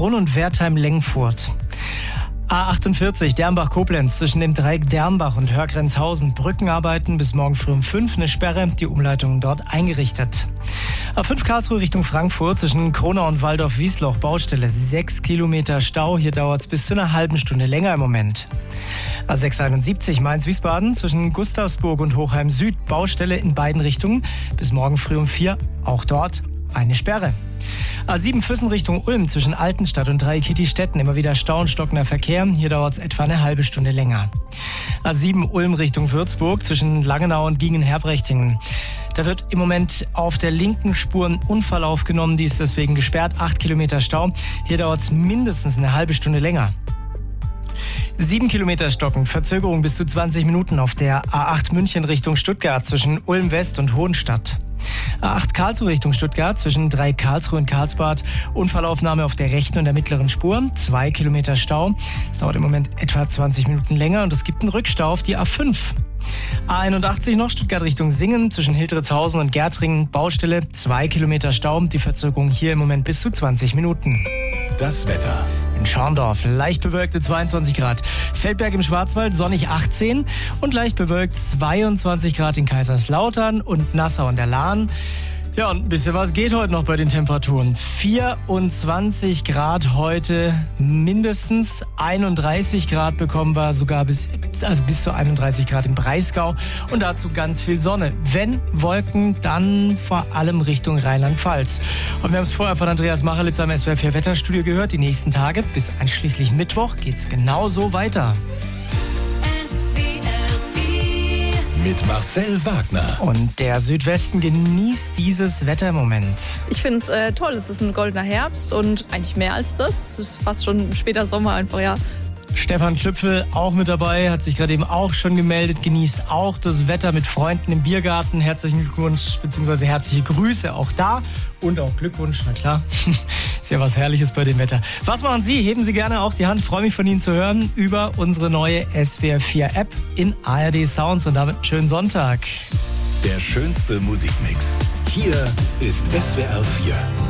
Brunn und Wertheim-Lengfurt. A48 Dernbach-Koblenz zwischen dem Dreieck Dernbach und Hörgrenzhausen. Brückenarbeiten bis morgen früh um 5, eine Sperre, die Umleitung dort eingerichtet. A5 Karlsruhe Richtung Frankfurt zwischen Kronau und Waldorf-Wiesloch Baustelle, 6 Kilometer Stau. Hier dauert es bis zu einer halben Stunde länger im Moment. A671 Mainz-Wiesbaden zwischen Gustavsburg und Hochheim Süd Baustelle in beiden Richtungen. Bis morgen früh um 4, auch dort eine Sperre. A7 Füssen Richtung Ulm zwischen Altenstadt und Dreikitti-Stetten immer wieder Stau und stockender Verkehr. Hier dauert es etwa eine halbe Stunde länger. A7 Ulm Richtung Würzburg zwischen Langenau und Giengen-Herbrechtingen. Da wird im Moment auf der linken Spur ein Unfall aufgenommen. Die ist deswegen gesperrt. 8 Kilometer Stau. Hier dauert es mindestens eine halbe Stunde länger. 7 Kilometer stocken, Verzögerung bis zu 20 Minuten auf der A8 München Richtung Stuttgart zwischen Ulm West und Hohenstadt. A8 Karlsruhe Richtung Stuttgart zwischen Dreieck Karlsruhe und Karlsbad. Unfallaufnahme auf der rechten und der mittleren Spur. 2 Kilometer Stau. Es dauert im Moment etwa 20 Minuten länger und es gibt einen Rückstau auf die A5. A81 noch Stuttgart Richtung Singen zwischen Hildritzhausen und Gärtringen. Baustelle, 2 Kilometer Stau. Die Verzögerung hier im Moment bis zu 20 Minuten. Das Wetter. In Schorndorf leicht bewölkte 22 Grad. Feldberg im Schwarzwald sonnig 18 und leicht bewölkt 22 Grad in Kaiserslautern und Nassau und der Lahn. Ja, und ein bisschen was geht heute noch bei den Temperaturen. 24 Grad heute mindestens, 31 Grad bekommen wir sogar bis zu 31 Grad im Breisgau und dazu ganz viel Sonne. Wenn Wolken, dann vor allem Richtung Rheinland-Pfalz. Und wir haben es vorher von Andreas Machelitz am SWR 4 Wetterstudio gehört. Die nächsten Tage bis einschließlich Mittwoch geht's genauso weiter. Mit Marcel Wagner. Und der Südwesten genießt dieses Wetter im Moment. Ich finde es toll. Es ist ein goldener Herbst und eigentlich mehr als das. Es ist fast schon ein später Sommer einfach, ja. Stefan Klüpfel auch mit dabei, hat sich gerade eben auch schon gemeldet, genießt auch das Wetter mit Freunden im Biergarten. Herzlichen Glückwunsch bzw. herzliche Grüße auch da und auch Glückwunsch, na klar, ist ja was Herrliches bei dem Wetter. Was machen Sie? Heben Sie gerne auch die Hand, freue mich von Ihnen zu hören über unsere neue SWR 4 App in ARD Sounds und damit einen schönen Sonntag. Der schönste Musikmix. Hier ist SWR 4.